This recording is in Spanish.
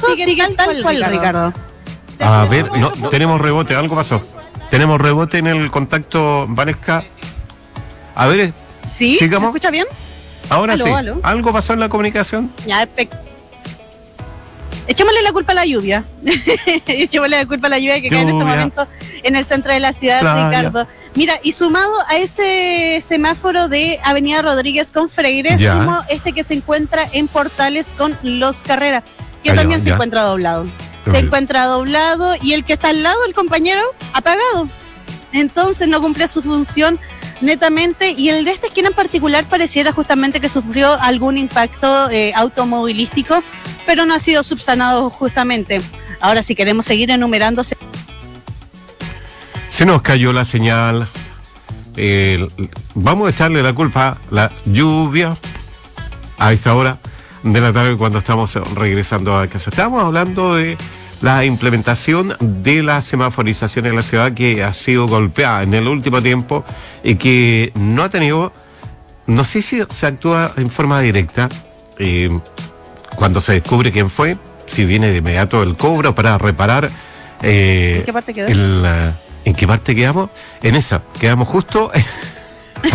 sigue tal cual, Ricardo. A ver, no, tenemos rebote, algo pasó. Tenemos rebote en el contacto, Valesca. A ver, ¿Sí? sigamos. ¿Me escucha bien? Ahora Aló, sí. aló. ¿Algo pasó en la comunicación? Ya, echémosle la culpa a la lluvia. Echémosle la culpa a la lluvia que cae en este momento en el centro de la ciudad, Ricardo. Mira, y sumado a ese semáforo de Avenida Rodríguez con Freire, sumo este que se encuentra en Portales con Los Carreras, que también se encuentra doblado. Se encuentra doblado y el que está al lado, el compañero, apagado. Entonces no cumple su función netamente, y el de esta esquina en particular pareciera justamente que sufrió algún impacto automovilístico, pero no ha sido subsanado justamente. Ahora, si queremos seguir enumerándose. Se nos cayó la señal. Vamos a echarle la culpa a la lluvia a esta hora de la tarde cuando estamos regresando a casa. Estábamos hablando de la implementación de la semaforización en la ciudad, que ha sido golpeada en el último tiempo y que no ha tenido, no sé si se actúa en forma directa cuando se descubre quién fue, si viene de inmediato el cobro para reparar. ¿En qué parte quedó? ¿En qué parte quedamos? En esa, quedamos justo